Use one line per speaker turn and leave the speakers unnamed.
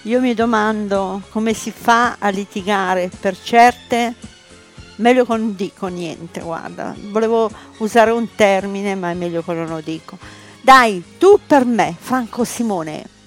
Io mi domando come si fa a litigare per certe, meglio che non dico niente, guarda, volevo usare un termine ma è meglio che non lo dico. Dai, tu per me, Franco Simone.